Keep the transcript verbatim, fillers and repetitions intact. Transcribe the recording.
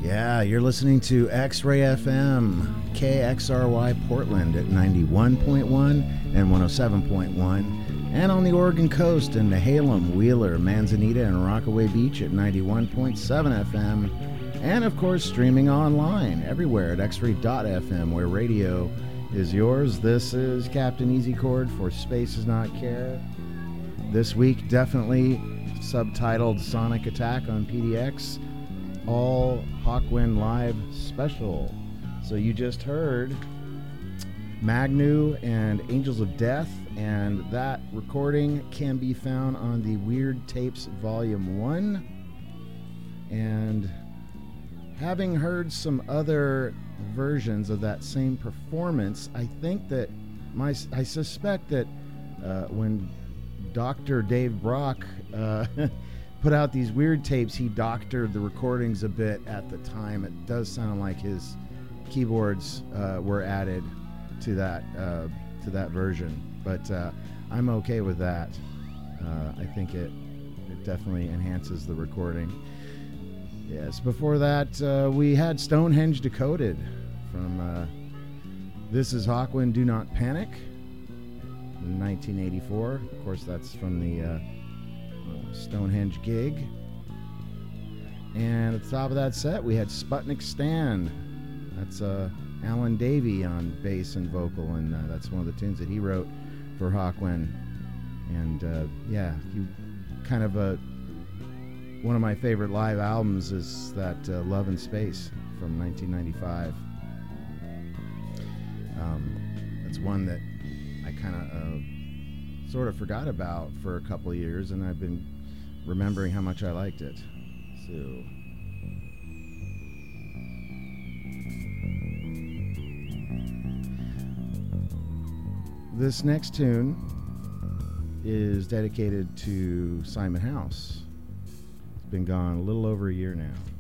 Yeah, you're listening to X-Ray F M, K X R Y Portland at ninety-one point one and one oh seven point one, and on the Oregon coast in Nehalem, Wheeler, Manzanita, and Rockaway Beach at ninety-one point seven F M, and of course streaming online everywhere at x ray dot f m, where radio is yours. This is Captain Easy Chord for Space Does Not Care. This week, definitely subtitled Sonic Attack on P D X. All Hawkwind Live special. So you just heard Magnu and Angels of Death, and that recording can be found on the Weird Tapes Volume one. And having heard some other versions of that same performance, I think that my I suspect that uh, when Doctor Dave Brock uh, put out these weird tapes, he doctored the recordings a bit at the time. It does sound like his keyboards uh, were added to that uh, to that version, but uh, I'm okay with that. Uh, I think it it definitely enhances the recording. Yes. Before that, uh, we had Stonehenge Decoded from uh, This Is Hawkwind, Do Not Panic, in nineteen eighty-four. Of course, that's from the Uh, Stonehenge gig. And at the top of that set we had Sputnik Stand. That's uh, Alan Davey on bass and vocal, and uh, that's one of the tunes that he wrote for Hawkwind. And uh, yeah, you kind of a one of my favorite live albums is that uh, Love in Space from nineteen ninety-five. Um, that's one that I kind of uh, sort of forgot about for a couple of years, and I've been remembering how much I liked it. So this next tune is dedicated to Simon House. It's been gone a little over a year now.